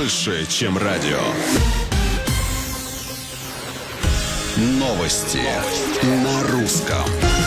больше, чем радио. Новости на русском.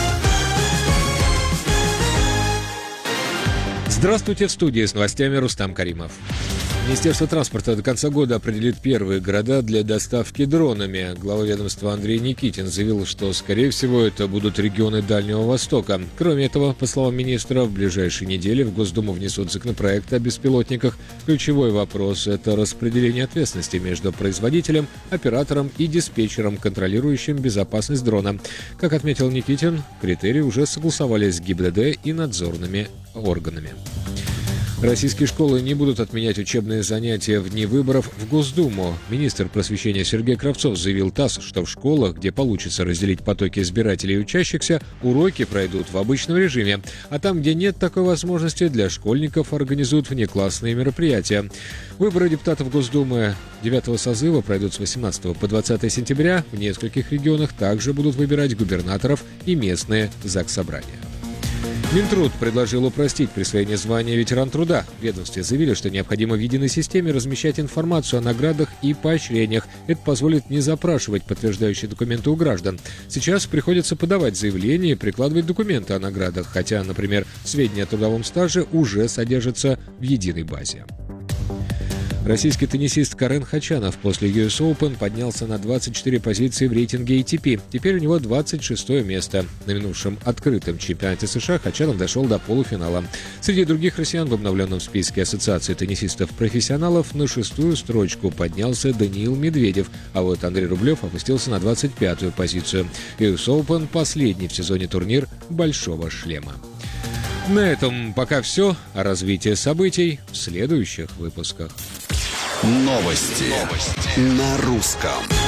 Здравствуйте, в студии с новостями Рустам Каримов. Министерство транспорта до конца года определит первые города для доставки дронами. Глава ведомства Андрей Никитин заявил, что, скорее всего, это будут регионы Дальнего Востока. Кроме этого, по словам министра, в ближайшие недели в Госдуму внесут законопроект о беспилотниках. Ключевой вопрос – это распределение ответственности между производителем, оператором и диспетчером, контролирующим безопасность дрона. Как отметил Никитин, критерии уже согласовались с ГИБДД и надзорными органами. Российские школы не будут отменять учебные занятия в дни выборов в Госдуму. Министр просвещения Сергей Кравцов заявил ТАСС, что в школах, где получится разделить потоки избирателей и учащихся, уроки пройдут в обычном режиме. А там, где нет такой возможности, для школьников организуют внеклассные мероприятия. Выборы депутатов Госдумы 9-го созыва пройдут с 18 по 20 сентября. В нескольких регионах также будут выбирать губернаторов и местные заксобрания. Минтруд предложил упростить присвоение звания ветеран труда. В ведомстве заявили, что необходимо в единой системе размещать информацию о наградах и поощрениях. Это позволит не запрашивать подтверждающие документы у граждан. Сейчас приходится подавать заявление и прикладывать документы о наградах, хотя, например, сведения о трудовом стаже уже содержатся в единой базе. Российский теннисист Карен Хачанов после US Open поднялся на 24 позиции в рейтинге ATP. Теперь у него 26-е место. На минувшем открытом чемпионате США Хачанов дошел до полуфинала. Среди других россиян в обновленном списке Ассоциации теннисистов-профессионалов на 6-ю строчку поднялся Даниил Медведев, а вот Андрей Рублев опустился на 25-ю позицию. US Open – последний в сезоне турнир «Большого шлема». На этом пока все. О развитии событий в следующих выпусках. Новости на русском.